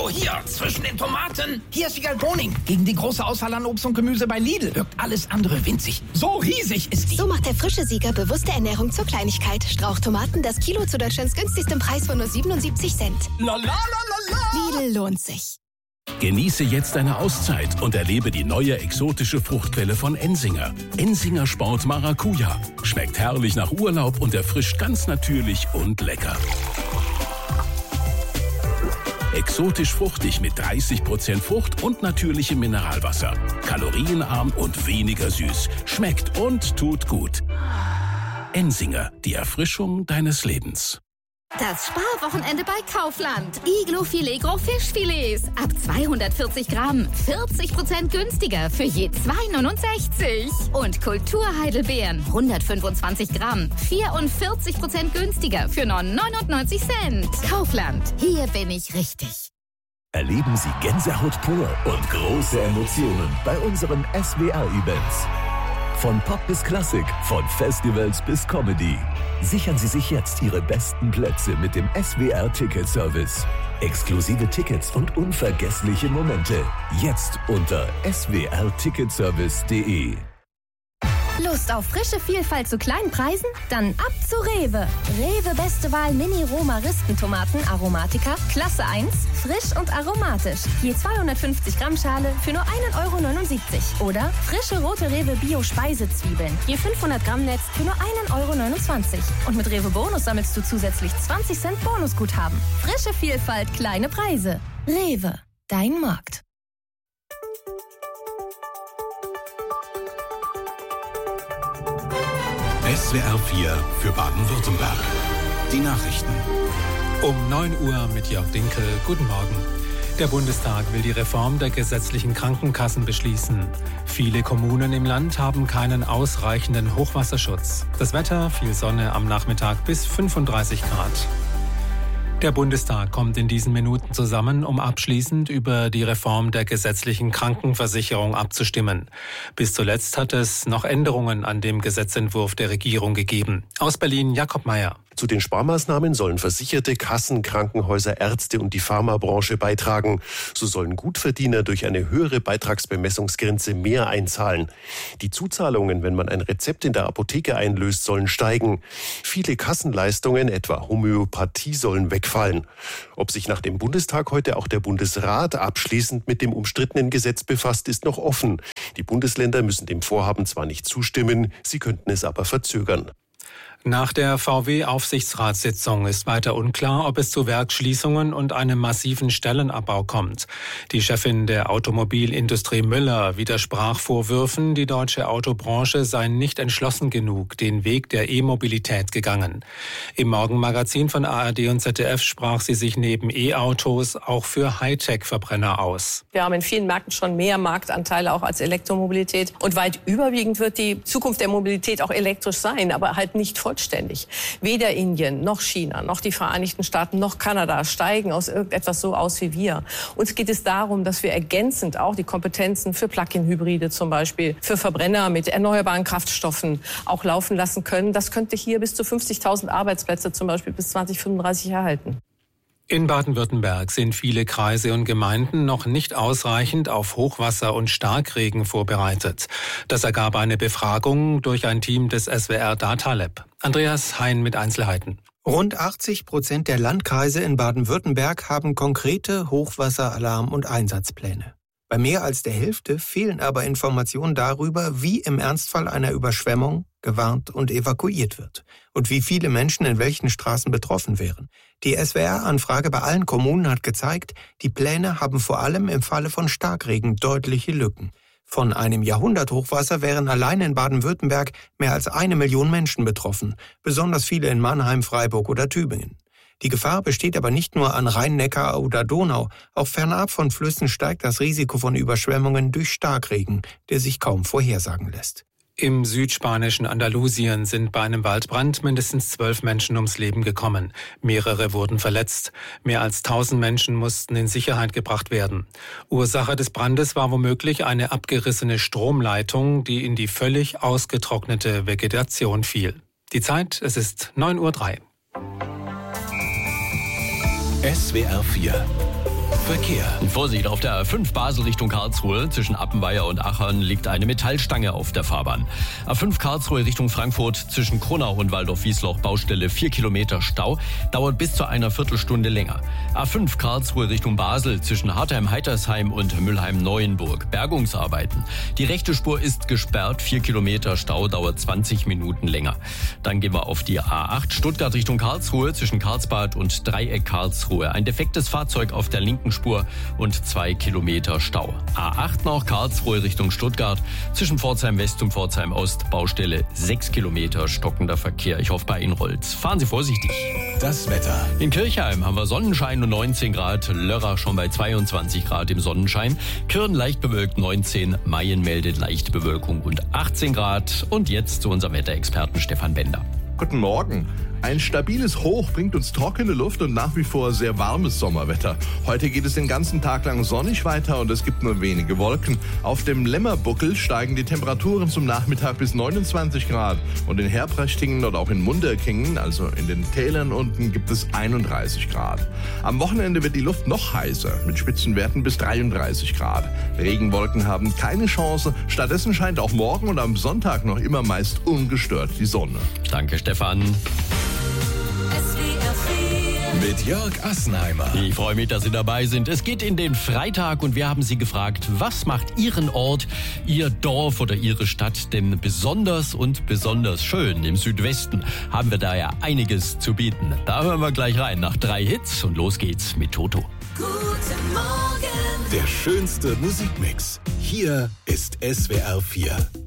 So, hier, zwischen den Tomaten. Hier ist Vigal Boning. Gegen die große Auswahl an Obst und Gemüse bei Lidl wirkt alles andere winzig. So riesig ist die. So macht der frische Sieger bewusste Ernährung zur Kleinigkeit. Strauchtomaten, das Kilo zu Deutschlands günstigstem Preis von nur 77 Cent. La, la, la, la, la. Lidl lohnt sich. Genieße jetzt eine Auszeit und erlebe die neue exotische Fruchtquelle von Ensinger. Ensinger Sport Maracuja. Schmeckt herrlich nach Urlaub und erfrischt ganz natürlich und lecker. Exotisch fruchtig mit 30% Frucht und natürlichem Mineralwasser. Kalorienarm und weniger süß. Schmeckt und tut gut. Ensinger, die Erfrischung deines Lebens. Das Sparwochenende bei Kaufland. Iglo Filet Gros Fischfilets. Ab 240 Gramm. 40% günstiger für je 2,69. Und Kulturheidelbeeren. 125 Gramm. 44% günstiger für nur 99 Cent. Kaufland. Hier bin ich richtig. Erleben Sie Gänsehaut pur und große Emotionen bei unseren SWR-Events. Von Pop bis Klassik, von Festivals bis Comedy. Sichern Sie sich jetzt Ihre besten Plätze mit dem SWR-Ticket-Service. Exklusive Tickets und unvergessliche Momente. Jetzt unter swrticketservice.de. Lust auf frische Vielfalt zu kleinen Preisen? Dann ab zu Rewe. Rewe Beste Wahl Mini-Roma-Ristentomaten Aromatica, Klasse 1, frisch und aromatisch. Je 250 Gramm Schale für nur 1,79 €. Oder frische rote Rewe Bio-Speisezwiebeln. Je 500 Gramm Netz für nur 1,29 €. Und mit Rewe Bonus sammelst du zusätzlich 20 Cent Bonusguthaben. Frische Vielfalt, kleine Preise. Rewe, dein Markt. SWR 4 für Baden-Württemberg. Die Nachrichten. Um 9 Uhr mit Jörg Dinkel. Guten Morgen. Der Bundestag will die Reform der gesetzlichen Krankenkassen beschließen. Viele Kommunen im Land haben keinen ausreichenden Hochwasserschutz. Das Wetter, viel Sonne am Nachmittag bis 35 Grad. Der Bundestag kommt in diesen Minuten zusammen, um abschließend über die Reform der gesetzlichen Krankenversicherung abzustimmen. Bis zuletzt hat es noch Änderungen an dem Gesetzentwurf der Regierung gegeben. Aus Berlin Jakob Meyer. Zu den Sparmaßnahmen sollen Versicherte, Kassen, Krankenhäuser, Ärzte und die Pharmabranche beitragen. So sollen Gutverdiener durch eine höhere Beitragsbemessungsgrenze mehr einzahlen. Die Zuzahlungen, wenn man ein Rezept in der Apotheke einlöst, sollen steigen. Viele Kassenleistungen, etwa Homöopathie, sollen wegfallen. Ob sich nach dem Bundestag heute auch der Bundesrat abschließend mit dem umstrittenen Gesetz befasst, ist noch offen. Die Bundesländer müssen dem Vorhaben zwar nicht zustimmen, sie könnten es aber verzögern. Nach der VW-Aufsichtsratssitzung ist weiter unklar, ob es zu Werksschließungen und einem massiven Stellenabbau kommt. Die Chefin der Automobilindustrie Müller widersprach Vorwürfen, die deutsche Autobranche sei nicht entschlossen genug den Weg der E-Mobilität gegangen. Im Morgenmagazin von ARD und ZDF sprach sie sich neben E-Autos auch für Hightech-Verbrenner aus. Wir haben in vielen Märkten schon mehr Marktanteile auch als Elektromobilität. Und weit überwiegend wird die Zukunft der Mobilität auch elektrisch sein, aber halt nicht vollständig. Weder Indien, noch China, noch die Vereinigten Staaten, noch Kanada steigen aus irgendetwas so aus wie wir. Uns geht es darum, dass wir ergänzend auch die Kompetenzen für Plug-in-Hybride zum Beispiel, für Verbrenner mit erneuerbaren Kraftstoffen auch laufen lassen können. Das könnte hier bis zu 50.000 Arbeitsplätze zum Beispiel bis 2035 erhalten. In Baden-Württemberg sind viele Kreise und Gemeinden noch nicht ausreichend auf Hochwasser und Starkregen vorbereitet. Das ergab eine Befragung durch ein Team des SWR Data Lab. Andreas Hein mit Einzelheiten. Rund 80% der Landkreise in Baden-Württemberg haben konkrete Hochwasseralarm- und Einsatzpläne. Bei mehr als der Hälfte fehlen aber Informationen darüber, wie im Ernstfall einer Überschwemmung gewarnt und evakuiert wird und wie viele Menschen in welchen Straßen betroffen wären. Die SWR-Anfrage bei allen Kommunen hat gezeigt, die Pläne haben vor allem im Falle von Starkregen deutliche Lücken. Von einem Jahrhunderthochwasser wären allein in Baden-Württemberg mehr als 1 Million Menschen betroffen, besonders viele in Mannheim, Freiburg oder Tübingen. Die Gefahr besteht aber nicht nur an Rhein-Neckar oder Donau. Auch fernab von Flüssen steigt das Risiko von Überschwemmungen durch Starkregen, der sich kaum vorhersagen lässt. Im südspanischen Andalusien sind bei einem Waldbrand mindestens 12 Menschen ums Leben gekommen. Mehrere wurden verletzt. Mehr als 1000 Menschen mussten in Sicherheit gebracht werden. Ursache des Brandes war womöglich eine abgerissene Stromleitung, die in die völlig ausgetrocknete Vegetation fiel. Die Zeit, es ist 9:03 Uhr. SWR 4 Verkehr. Vorsicht, auf der A5 Basel Richtung Karlsruhe zwischen Appenweier und Achern liegt eine Metallstange auf der Fahrbahn. A5 Karlsruhe Richtung Frankfurt zwischen Kronau und Waldorf-Wiesloch Baustelle 4 Kilometer Stau, dauert bis zu einer Viertelstunde länger. A5 Karlsruhe Richtung Basel zwischen Hartheim-Heitersheim und Mülheim-Neuenburg Bergungsarbeiten. Die rechte Spur ist gesperrt, 4 Kilometer Stau, dauert 20 Minuten länger. Dann gehen wir auf die A8 Stuttgart Richtung Karlsruhe zwischen Karlsbad und Dreieck Karlsruhe. Ein defektes Fahrzeug auf der linken Spur und 2 Kilometer Stau. A8 noch Karlsruhe Richtung Stuttgart zwischen Pforzheim West und Pforzheim Ost Baustelle 6 Kilometer stockender Verkehr. Ich hoffe, bei Ihnen rollt's. Fahren Sie vorsichtig. Das Wetter. In Kirchheim haben wir Sonnenschein und 19 Grad, Lörrach schon bei 22 Grad im Sonnenschein, Kirn leicht bewölkt 19, Mayen meldet leichte Bewölkung und 18 Grad. Und jetzt zu unserem Wetterexperten Stefan Bender. Guten Morgen. Ein stabiles Hoch bringt uns trockene Luft und nach wie vor sehr warmes Sommerwetter. Heute geht es den ganzen Tag lang sonnig weiter und es gibt nur wenige Wolken. Auf dem Lämmerbuckel steigen die Temperaturen zum Nachmittag bis 29 Grad. Und in Herbrechtinghen oder auch in Munderkingen, also in den Tälern unten, gibt es 31 Grad. Am Wochenende wird die Luft noch heißer, mit Spitzenwerten bis 33 Grad. Regenwolken haben keine Chance. Stattdessen scheint auch morgen und am Sonntag noch immer meist ungestört die Sonne. Danke, Stefan. Mit Jörg Assenheimer. Ich freue mich, dass Sie dabei sind. Es geht in den Freitag und wir haben Sie gefragt, was macht Ihren Ort, Ihr Dorf oder Ihre Stadt denn besonders und besonders schön? Im Südwesten haben wir da ja einiges zu bieten. Da hören wir gleich rein nach 3 Hits und los geht's mit Toto. Guten Morgen. Der schönste Musikmix. Hier ist SWR 4.